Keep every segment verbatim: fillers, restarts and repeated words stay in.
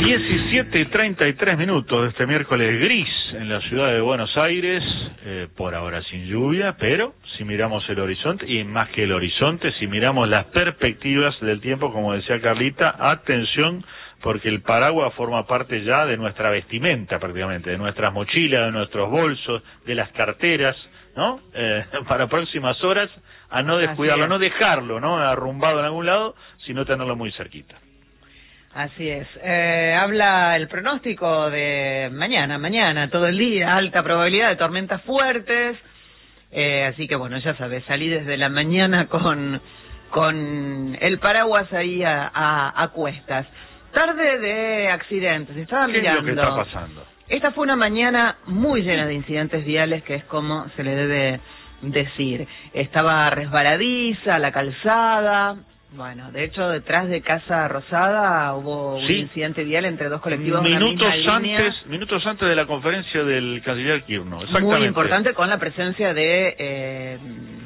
diecisiete y treinta y tres minutos de este miércoles gris en la ciudad de Buenos Aires, eh, por ahora sin lluvia, pero si miramos el horizonte, y más que el horizonte, si miramos las perspectivas del tiempo, como decía Carlita, atención, porque el paraguas forma parte ya de nuestra vestimenta prácticamente, de nuestras mochilas, de nuestros bolsos, de las carteras, ¿no? Eh, para próximas horas, a no descuidarlo, a no dejarlo, ¿no? Arrumbado en algún lado, sino tenerlo muy cerquita. Así es. Eh, habla el pronóstico de mañana, mañana, todo el día, alta probabilidad de tormentas fuertes. Eh, así que bueno, ya sabes, salí desde la mañana con con el paraguas ahí a, a, a cuestas. Tarde de accidentes, estaba ¿Qué mirando. es lo que está pasando? Esta fue una mañana muy llena de incidentes viales, que es como se le debe decir. Estaba resbaladiza la calzada. Bueno, de hecho, detrás de Casa Rosada hubo un sí. incidente vial entre dos colectivos. Minutos de la misma antes, línea. minutos antes de la conferencia del canciller Kirchner, exactamente. Muy importante, con la presencia de... Eh,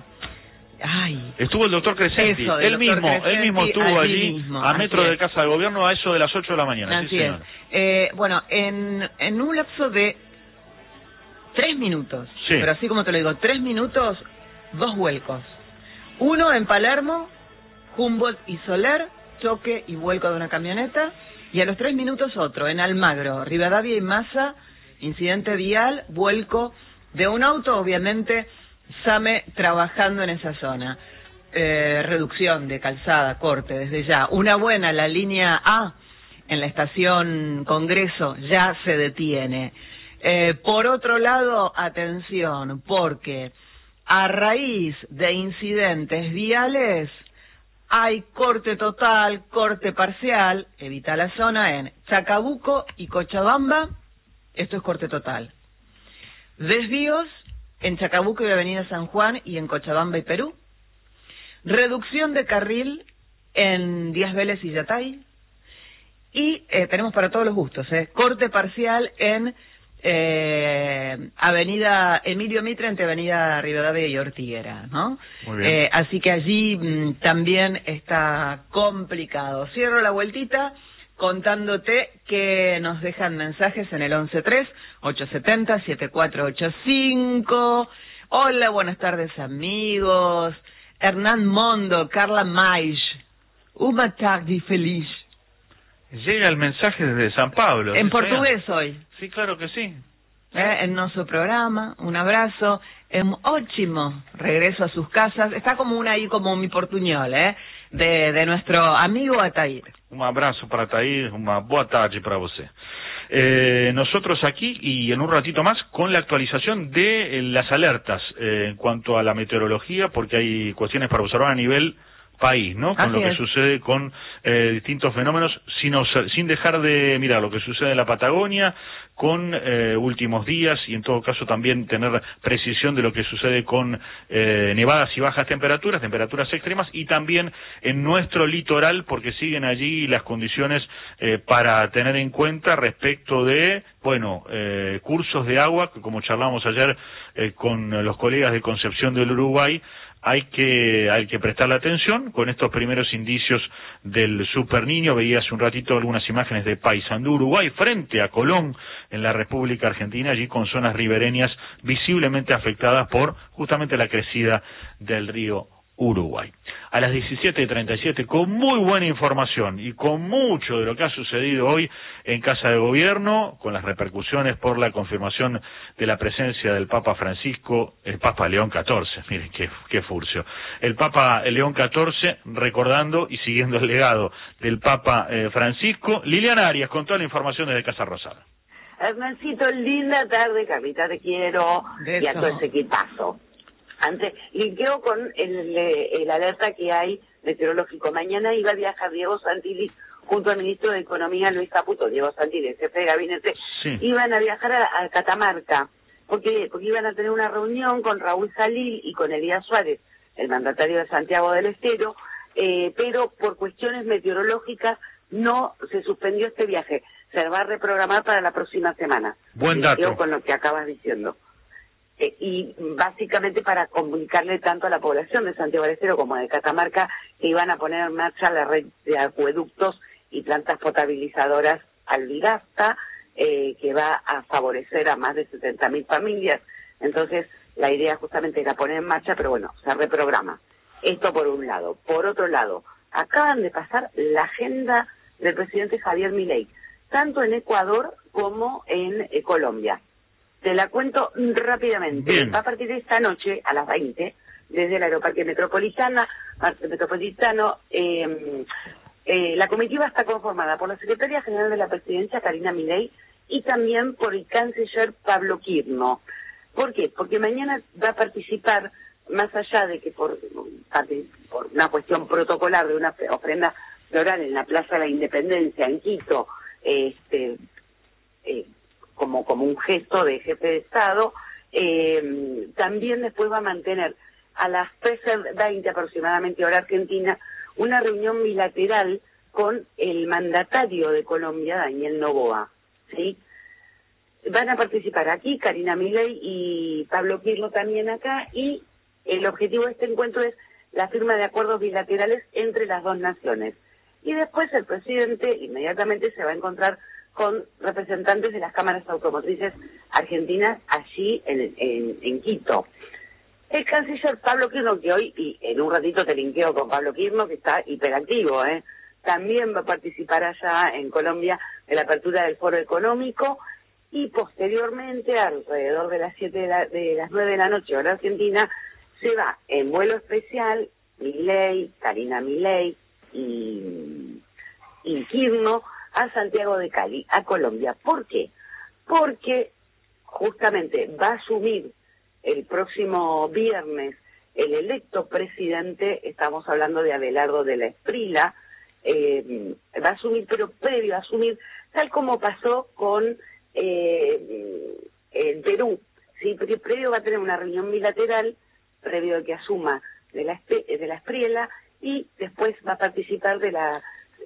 ay, estuvo el doctor Crescenti, eso, él mismo, Crescenti, él mismo estuvo allí, mismo, a metro es. de Casa de Gobierno, a eso de las ocho de la mañana. Así sí, es. Eh, bueno, en, en un lapso de tres minutos, sí. pero así como te lo digo, tres minutos, dos vuelcos. Uno en Palermo, Humboldt y Soler, choque y vuelco de una camioneta, y a los tres minutos otro, en Almagro, Rivadavia y Massa, incidente vial, vuelco de un auto, obviamente, SAME trabajando en esa zona. Eh, reducción de calzada, corte, desde ya. Una buena, la línea A, en la estación Congreso, ya se detiene. Eh, por otro lado, atención, porque a raíz de incidentes viales, hay corte total, corte parcial, evita la zona en Chacabuco y Cochabamba, esto es corte total. Desvíos en Chacabuco y Avenida San Juan y en Cochabamba y Perú. Reducción de carril en Díaz Vélez y Yatay. Y eh, tenemos para todos los gustos, eh, corte parcial en eh, Avenida Emilio Mitre entre Avenida Rivadavia y Ortiguera, ¿no? Muy bien. Eh, así que allí mmm, también está complicado. Cierro la vueltita contándote que nos dejan mensajes en el once tres, ocho siete cero, siete cuatro ocho cinco. Hola, buenas tardes amigos. Hernán Mondo, Carla Maish. Uma tarde feliz. Llega el mensaje desde San Pablo. En ¿sí portugués sea? hoy. Sí, claro que sí. Eh, en nuestro programa, un abrazo. En ótimo regreso a sus casas. Está como una ahí, como mi portuñol, ¿eh? De, de nuestro amigo Atair. Un abrazo para Atair, una boa tarde para você. Eh, nosotros aquí y en un ratito más con la actualización de eh, las alertas eh, en cuanto a la meteorología, porque hay cuestiones para observar a nivel país, ¿no? Con Así lo que es. sucede con eh, distintos fenómenos, sin, sin dejar de mirar lo que sucede en la Patagonia, con eh, últimos días, y en todo caso también tener precisión de lo que sucede con eh, nevadas y bajas temperaturas, temperaturas extremas, y también en nuestro litoral, porque siguen allí las condiciones eh, para tener en cuenta respecto de, bueno, eh, cursos de agua, que como charlamos ayer eh, con los colegas de Concepción del Uruguay, hay que hay que prestarle atención con estos primeros indicios del Super Niño. Veía hace un ratito algunas imágenes de Paysandú, Uruguay, frente a Colón, en la República Argentina, allí con zonas ribereñas visiblemente afectadas por justamente la crecida del río Uruguay. A las diecisiete y treinta y siete, con muy buena información y con mucho de lo que ha sucedido hoy en Casa de Gobierno, con las repercusiones por la confirmación de la presencia del Papa Francisco, el Papa León catorce, miren qué, qué furcio, el Papa León catorce, recordando y siguiendo el legado del Papa eh, Francisco. Liliana Arias con toda la información desde Casa Rosada. Hernancito, linda tarde, Carlita, te quiero, de y a todo ese equipazo. Antes, linkeo con el, el alerta que hay meteorológico. Mañana iba a viajar Diego Santilli junto al ministro de Economía, Luis Caputo, Diego Santilli, el jefe de gabinete, sí. Iban a viajar a, a Catamarca, porque porque iban a tener una reunión con Raúl Jalil y con Elías Suárez, el mandatario de Santiago del Estero, eh, pero por cuestiones meteorológicas no se suspendió este viaje. Se va a reprogramar para la próxima semana. Buen dato. Linkeo con lo que acabas diciendo. Eh, y básicamente para comunicarle tanto a la población de Santiago del Estero como de Catamarca que iban a poner en marcha la red de acueductos y plantas potabilizadoras al Vigasta, eh, que va a favorecer a más de setenta mil familias. Entonces, la idea justamente era poner en marcha, pero bueno, se reprograma. Esto por un lado. Por otro lado, acaban de pasar la agenda del presidente Javier Milei, tanto en Ecuador como en eh, Colombia. Te la cuento rápidamente. Bien. Va a partir de esta noche, a las veinte, desde el Aeroparque Metropolitana, Metropolitano, eh, eh, la comitiva está conformada por la Secretaria General de la Presidencia, Karina Milei, y también por el canciller Pablo Quirno. ¿Por qué? Porque mañana va a participar, más allá de que por, por una cuestión protocolar de una ofrenda floral en la Plaza de la Independencia, en Quito, este, eh, como, como un gesto de jefe de Estado, eh, también después va a mantener a las trece veinte aproximadamente hora argentina una reunión bilateral con el mandatario de Colombia, Daniel Noboa, ¿sí? Van a participar aquí Karina Milei y Pablo Quirno también acá, y el objetivo de este encuentro es la firma de acuerdos bilaterales entre las dos naciones. Y después el presidente inmediatamente se va a encontrar con representantes de las cámaras automotrices argentinas allí en, en, en Quito. El canciller Pablo Quirno, que hoy, y en un ratito te linkeo con Pablo Quirno, que está hiperactivo, ¿eh? También va a participar allá en Colombia de la apertura del Foro Económico, y posteriormente, alrededor de las siete de, la, de las nueve de la noche, hora argentina, se va en vuelo especial Milei, Karina Milei y, y Quirno a Santiago de Cali, a Colombia. ¿Por qué? Porque justamente va a asumir el próximo viernes el electo presidente, estamos hablando de Abelardo de la Esprila, eh, va a asumir, pero previo a asumir, tal como pasó con eh, en Perú, sí, porque previo va a tener una reunión bilateral, previo a que asuma de la, de la Espriela, y después va a participar de la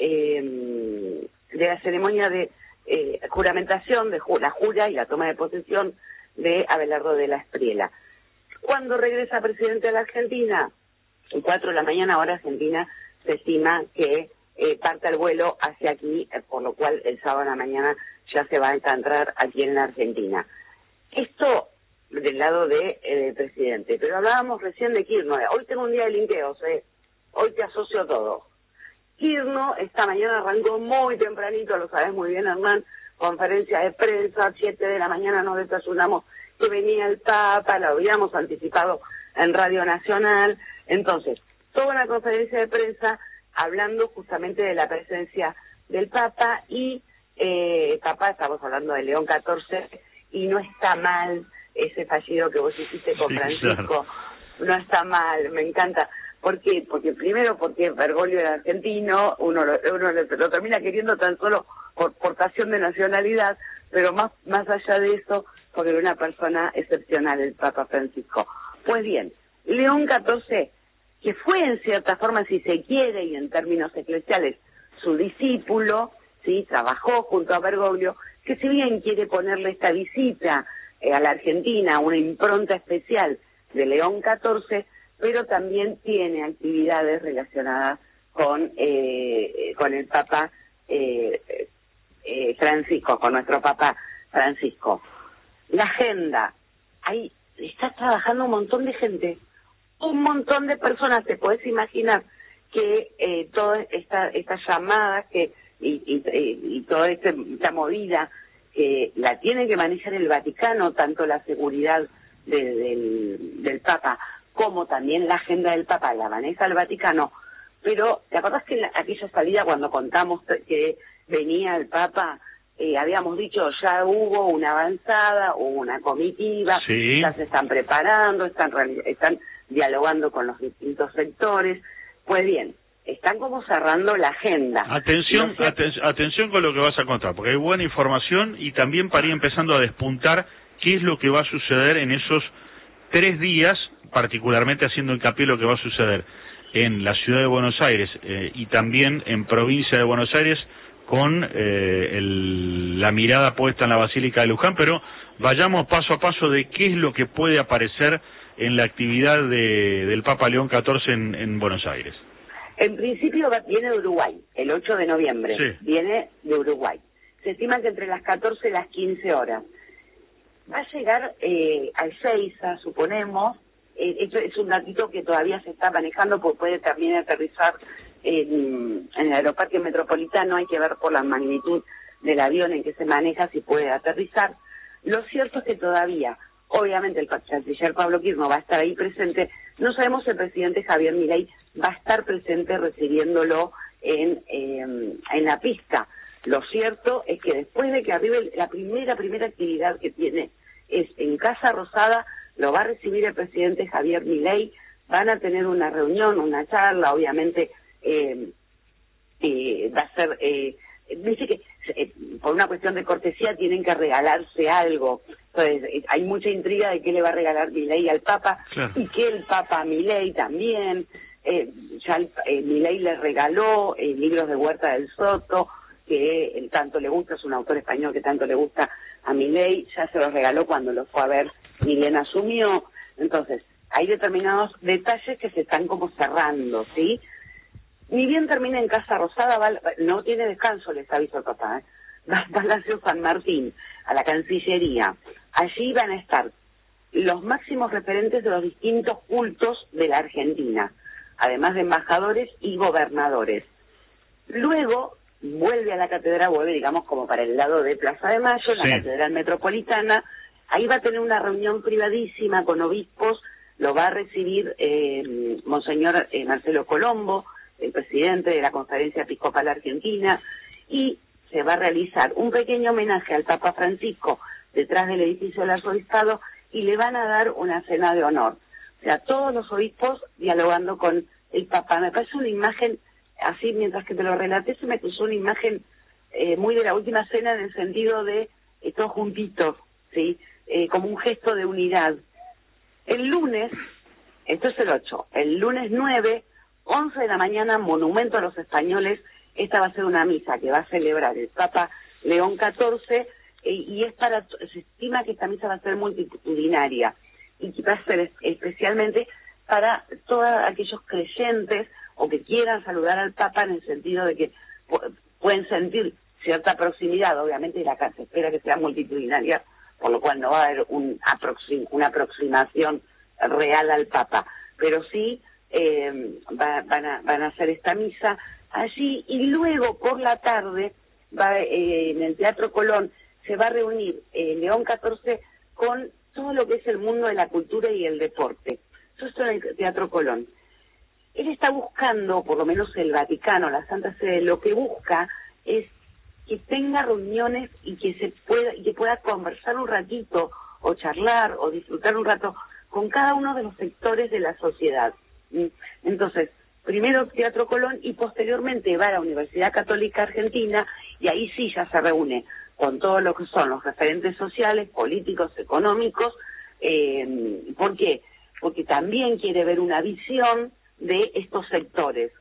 eh, de la ceremonia de eh, juramentación, de ju la jura y la toma de posesión de Abelardo de la Espriela. Cuando regresa presidente de la Argentina, a cuatro de la mañana, hora argentina, se estima que eh, parta el vuelo hacia aquí, eh, por lo cual el sábado de la mañana ya se va a encontrar aquí en la Argentina. Esto del lado del de, eh, presidente, pero hablábamos recién de Quirno. Hoy tengo un día de linkeos, eh. Hoy te asocio todo. Quirno esta mañana arrancó muy tempranito, lo sabes muy bien, Hernán, conferencia de prensa, siete de la mañana nos desayunamos que venía el Papa, lo habíamos anticipado en Radio Nacional. Entonces, toda una conferencia de prensa hablando justamente de la presencia del Papa, y eh, Papa, estamos hablando de León catorce, y no está mal ese fallido que vos hiciste con Francisco, sí, claro. No está mal, me encanta. ¿Por qué? Porque primero, porque Bergoglio era argentino, uno lo, uno lo, lo termina queriendo tan solo por portación de nacionalidad, pero más, más allá de eso, porque era una persona excepcional el Papa Francisco. Pues bien, León catorce, que fue en cierta forma, si se quiere, y en términos eclesiales, su discípulo, sí, trabajó junto a Bergoglio, que si bien quiere ponerle esta visita eh, a la Argentina, una impronta especial de León catorce, pero también tiene actividades relacionadas con eh, con el Papa eh, eh, Francisco, con nuestro Papa Francisco. La agenda, ahí está trabajando un montón de gente, un montón de personas. Te puedes imaginar que eh, toda esta esta llamada que y, y, y toda este, esta movida que la tiene que manejar el Vaticano, tanto la seguridad de, del, del Papa como también la agenda del Papa la maneja el Vaticano. Pero ¿te acordás que en la, aquella salida cuando contamos que venía el Papa, eh, habíamos dicho ya hubo una avanzada, hubo una comitiva, sí, ya se están preparando, están están dialogando con los distintos sectores? Pues bien, están como cerrando la agenda. Atención, no sé... aten atención con lo que vas a contar, porque hay buena información, y también para ir empezando a despuntar qué es lo que va a suceder en esos tres días, particularmente haciendo hincapié en lo que va a suceder en la ciudad de Buenos Aires eh, y también en provincia de Buenos Aires, con eh, el, la mirada puesta en la Basílica de Luján. Pero vayamos paso a paso de qué es lo que puede aparecer en la actividad de, del Papa León catorce en, en Buenos Aires. En principio viene de Uruguay, el ocho de noviembre, sí. Viene de Uruguay. se estima que entre las catorce y las quince horas. Va a llegar eh, a Ezeiza, suponemos. Eh, esto es un datito que todavía se está manejando porque puede también aterrizar en, en el aeroparque metropolitano. Hay que ver por la magnitud del avión en que se maneja si puede aterrizar. Lo cierto es que todavía, obviamente el canciller Pablo Kirchner va a estar ahí presente. No sabemos si el presidente Javier Milei va a estar presente recibiéndolo en, eh, en la pista. Lo cierto es que después de que arribe la primera, primera actividad que tiene es en Casa Rosada, lo va a recibir el presidente Javier Milei, van a tener una reunión, una charla, obviamente eh, eh, va a ser, eh, dice que eh, por una cuestión de cortesía tienen que regalarse algo, entonces eh, hay mucha intriga de qué le va a regalar Milei al Papa, claro, y que el Papa a Milei también, eh, ya el, eh, Milei le regaló eh, libros de Huerta del Soto, que él tanto le gusta, es un autor español que tanto le gusta a Milei, ya se los regaló cuando lo fue a ver Milei asumió. Entonces, hay determinados detalles que se están como cerrando, ¿sí? Ni bien termina en Casa Rosada, va, no tiene descanso, les aviso al papá, ¿eh? Va al Palacio San Martín, a la Cancillería. Allí van a estar los máximos referentes de los distintos cultos de la Argentina, además de embajadores y gobernadores. Luego vuelve a la catedral, vuelve digamos como para el lado de Plaza de Mayo, en sí, la catedral metropolitana. Ahí va a tener una reunión privadísima con obispos, lo va a recibir eh, Monseñor eh, Marcelo Colombo, el presidente de la Conferencia Episcopal Argentina, y se va a realizar un pequeño homenaje al Papa Francisco detrás del edificio del arzobispado y le van a dar una cena de honor. O sea, todos los obispos dialogando con el Papa. Me parece una imagen, así mientras que te lo relaté, se me cruzó una imagen eh, muy de la última cena en el sentido de eh, todos juntitos, ¿sí? Eh, como un gesto de unidad. El lunes, esto es el ocho, el lunes nueve, once de la mañana, Monumento a los Españoles, esta va a ser una misa que va a celebrar el Papa León catorce, eh, y es para, se estima que esta misa va a ser multitudinaria, y que va a ser especialmente para todos aquellos creyentes o que quieran saludar al Papa en el sentido de que pu- pueden sentir cierta proximidad, obviamente la casa espera que sea multitudinaria, por lo cual no va a haber un aproxim- una aproximación real al Papa, pero sí eh, va, van, a, van a hacer esta misa allí, y luego por la tarde va eh, en el Teatro Colón se va a reunir eh, León catorce con todo lo que es el mundo de la cultura y el deporte. Eso está en el Teatro Colón. Él está buscando, por lo menos el Vaticano, la Santa Sede, lo que busca es que tenga reuniones y que se pueda y que pueda conversar un ratito o charlar o disfrutar un rato con cada uno de los sectores de la sociedad. Entonces, primero Teatro Colón y posteriormente va a la Universidad Católica Argentina, y ahí sí ya se reúne con todo lo que son los referentes sociales, políticos, económicos. Eh, ¿Por qué? Porque también quiere ver una visión de estos sectores.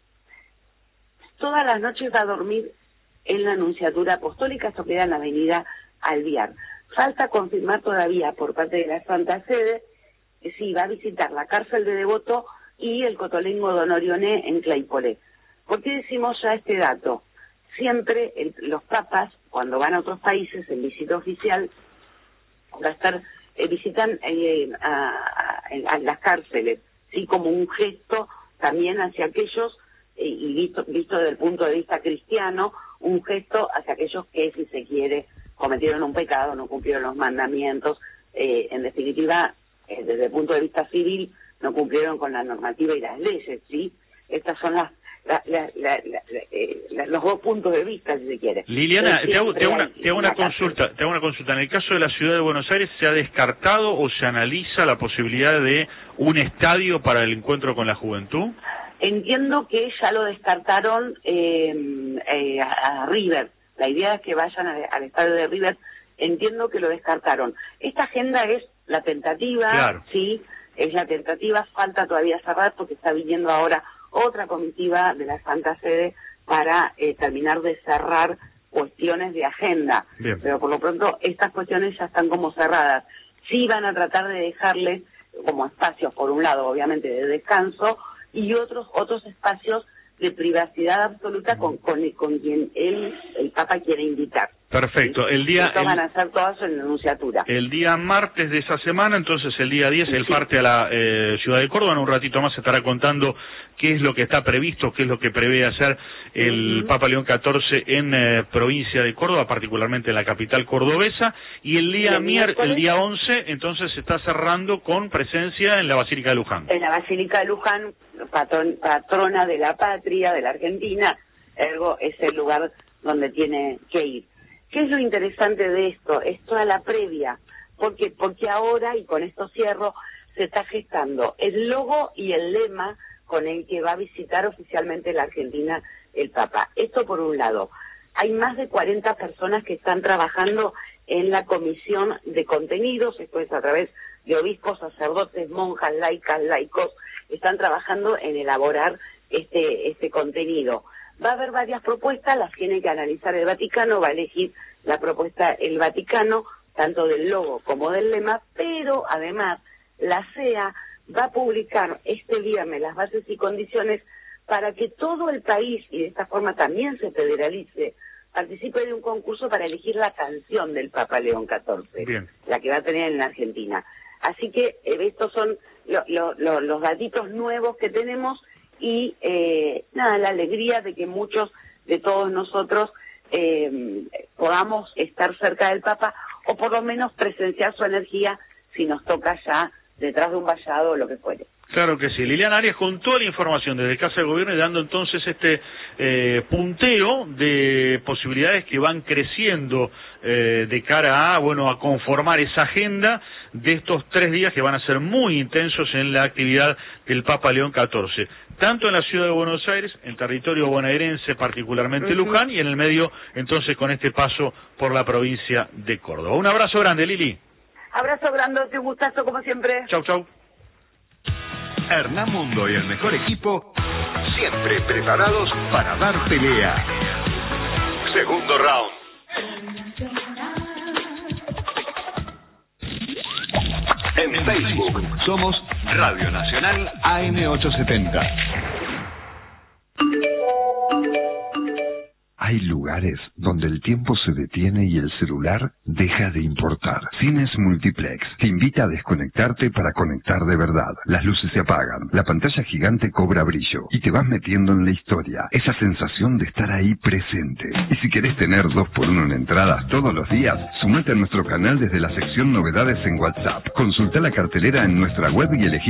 Todas las noches va a dormir en la Nunciatura Apostólica, esto queda en la avenida Alvear. Falta confirmar todavía por parte de la Santa Sede si va a visitar la cárcel de Devoto y el Cotolengo Don Orioné en Claypole. ¿Por qué decimos ya este dato? Siempre el, los papas, cuando van a otros países en visita oficial, va a estar, eh, visitan eh, a, a, a las cárceles, sí, como un gesto también hacia aquellos, eh, y visto, visto desde el punto de vista cristiano, un gesto hacia aquellos que, si se quiere, cometieron un pecado, no cumplieron los mandamientos, eh, en definitiva, eh, desde el punto de vista civil, no cumplieron con la normativa y las leyes, ¿sí? Estas son las La, la, la, la, eh, la, los dos puntos de vista, si se quiere. Liliana, te hago, te hago una, te hago una consulta, te hago una consulta. En el caso de la ciudad de Buenos Aires, ¿se ha descartado o se analiza la posibilidad de un estadio para el encuentro con la juventud? Entiendo que ya lo descartaron eh, eh, a, a River. La idea es que vayan a, al estadio de River. Entiendo que lo descartaron. Esta agenda es la tentativa, claro. Sí, es la tentativa. Falta todavía cerrar porque está viniendo ahora otra comitiva de la Santa Sede para eh, terminar de cerrar cuestiones de agenda. Bien. Pero por lo pronto estas cuestiones ya están como cerradas. Sí van a tratar de dejarles como espacios, por un lado, obviamente, de descanso, y otros otros espacios de privacidad absoluta con, con, con quien él, el Papa, quiere invitar. Perfecto. El día Esto el, van a hacer todas en la nunciatura. El día martes de esa semana, entonces el día diez, él sí. parte a la eh, ciudad de Córdoba. En un ratito más se estará contando qué es lo que está previsto, qué es lo que prevé hacer el uh-huh. Papa León catorce en eh, provincia de Córdoba, particularmente en la capital cordobesa. Y el día mier el día once, entonces se está cerrando con presencia en la Basílica de Luján. En la Basílica de Luján, patron, patrona de la patria, de la Argentina, ergo es el lugar donde tiene que ir. ¿Qué es lo interesante de esto? Es toda la previa, porque porque ahora, y con esto cierro, se está gestando el logo y el lema con el que va a visitar oficialmente la Argentina el Papa. Esto por un lado. Hay más de cuarenta personas que están trabajando en la comisión de contenidos, esto es a través de obispos, sacerdotes, monjas, laicas, laicos, están trabajando en elaborar este este contenido. Va a haber varias propuestas, las tiene que analizar el Vaticano, va a elegir la propuesta el Vaticano, tanto del logo como del lema, pero además la C E A va a publicar este viernes las bases y condiciones para que todo el país, y de esta forma también se federalice, participe de un concurso para elegir la canción del Papa León catorce, Bien. la que va a tener en la Argentina. Así que eh, estos son lo, lo, lo, los datitos nuevos que tenemos. Y eh, nada, la alegría de que muchos de todos nosotros eh, podamos estar cerca del Papa o por lo menos presenciar su energía si nos toca ya detrás de un vallado o lo que fuere. Claro que sí. Liliana Arias con toda la información desde Casa de Gobierno y dando entonces este eh, punteo de posibilidades que van creciendo eh, de cara a, bueno, a conformar esa agenda de estos tres días que van a ser muy intensos en la actividad del Papa León catorce, tanto en la ciudad de Buenos Aires, en territorio bonaerense, particularmente uh-huh. Luján, y en el medio, entonces, con este paso por la provincia de Córdoba. Un abrazo grande, Lili. Abrazo grande, un gustazo como siempre. Chau, chau. Hernán Mundo y el mejor equipo, siempre preparados para dar pelea. Segundo round. En Facebook somos Radio Nacional A M ochocientos setenta. Hay lugares donde el tiempo se detiene y el celular deja de importar. Cines Multiplex te invita a desconectarte para conectar de verdad. Las luces se apagan, la pantalla gigante cobra brillo y te vas metiendo en la historia. Esa sensación de estar ahí presente. Y si querés tener dos por uno en entradas todos los días, sumate a nuestro canal desde la sección novedades en WhatsApp. Consulta la cartelera en nuestra web y elegí